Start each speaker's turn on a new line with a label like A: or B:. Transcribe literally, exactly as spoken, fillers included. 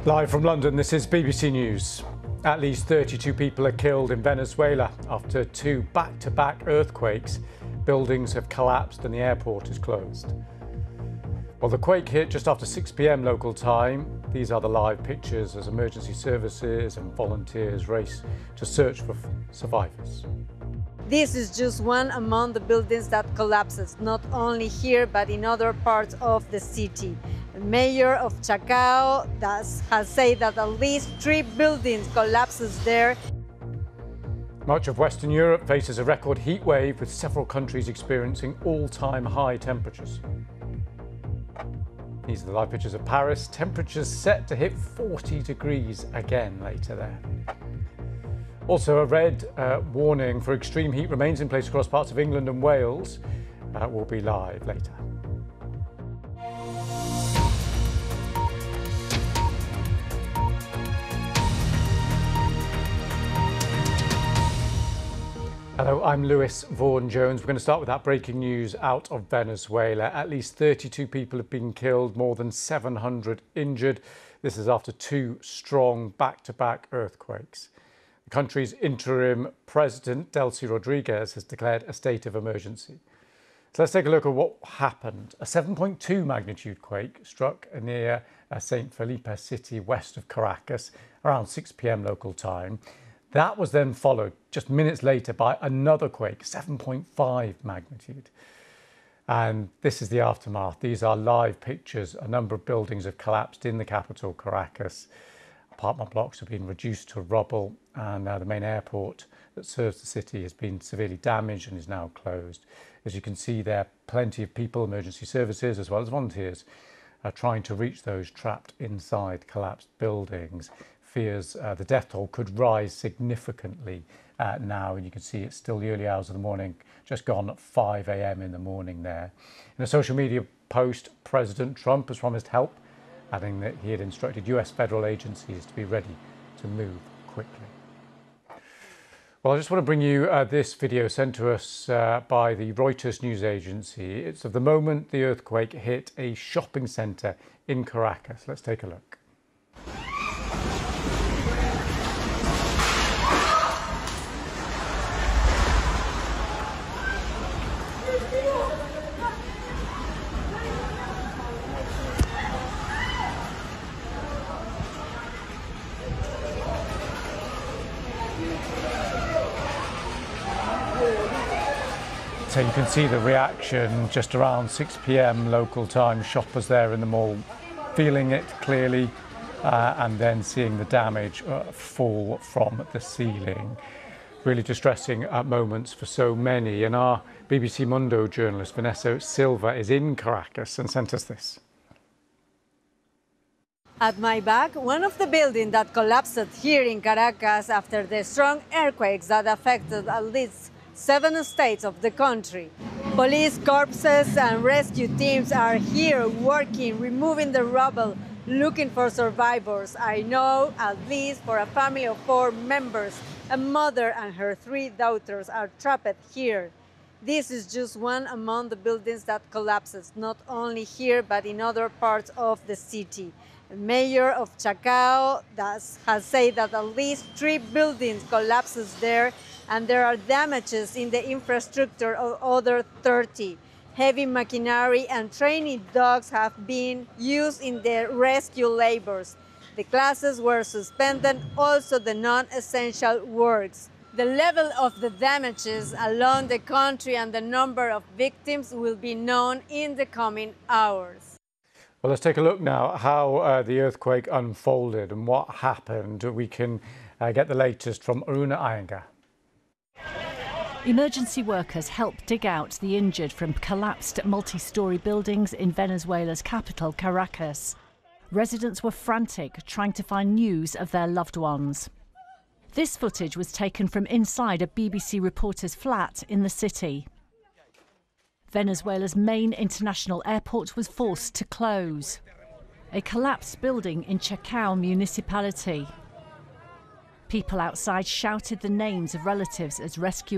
A: Live from London, this is B B C News. At least thirty-two people are killed in Venezuela after two back-to-back earthquakes. Buildings have collapsed and the airport is closed. Well, the quake hit just after six p m local time. These are the live pictures as emergency services and volunteers race to search for survivors.
B: This is just one among the buildings that collapses, not only here but in other parts of the city. The mayor of Chacao does, has said that at least three buildings collapses there.
A: Much of Western Europe faces a record heat wave, with several countries experiencing all-time high temperatures. These are the live pictures of Paris. Temperatures set to hit forty degrees again later there. Also, a red uh, warning for extreme heat remains in place across parts of England and Wales. Uh, will be live later. Hello, I'm Lewis Vaughan-Jones. We're going to start with that breaking news out of Venezuela. At least thirty-two people have been killed, more than seven hundred injured. This is after two strong back-to-back earthquakes. The country's interim president, Delcy Rodriguez, has declared a state of emergency. So let's take a look at what happened. A seven point two magnitude quake struck near Saint Felipe city west of Caracas around six p m local time. That was then followed just minutes later by another quake, seven point five magnitude. And this is the aftermath. These are live pictures. A number of buildings have collapsed in the capital, Caracas. Apartment blocks have been reduced to rubble, and uh, the main airport that serves the city has been severely damaged and is now closed. As you can see there, plenty of people, emergency services as well as volunteers, are trying to reach those trapped inside collapsed buildings. Fears uh, the death toll could rise significantly uh, now, and you can see it's still the early hours of the morning, just gone at five a m in the morning there. In a social media post, President Trump has promised help, adding that he had instructed U S federal agencies to be ready to move quickly. Well, I just want to bring you uh, this video sent to us uh, by the Reuters news agency. It's of the moment the earthquake hit a shopping centre in Caracas. Let's take a look. So you can see the reaction just around six p m local time. Shoppers there in the mall feeling it clearly, uh, and then seeing the damage uh, fall from the ceiling. Really distressing uh, moments for so many. And our B B C Mundo journalist Vanessa Silva is in Caracas and sent us this.
B: At my back, one of the buildings that collapsed here in Caracas after the strong earthquakes that affected at least seven states of the country. Police corpses and rescue teams are here working, removing the rubble, looking for survivors. I know at least for a family of four members, a mother and her three daughters are trapped here. This is just one among the buildings that collapses, not only here but in other parts of the city. The mayor of Chacao does, has said that at least three buildings collapses there, and there are damages in the infrastructure of other thirty. Heavy machinery and training dogs have been used in the rescue labors. The classes were suspended, also the non-essential works. The level of the damages along the country and the number of victims will be known in the coming hours.
A: Well, let's take a look now at how uh, the earthquake unfolded and what happened. We can uh, get the latest from Aruna Iyengar.
C: Emergency workers helped dig out the injured from collapsed multi-storey buildings in Venezuela's capital, Caracas. Residents were frantic, trying to find news of their loved ones. This footage was taken from inside a B B C reporter's flat in the city. Venezuela's main international airport was forced to close. A collapsed building in Chacao municipality. People outside shouted the names of relatives as rescue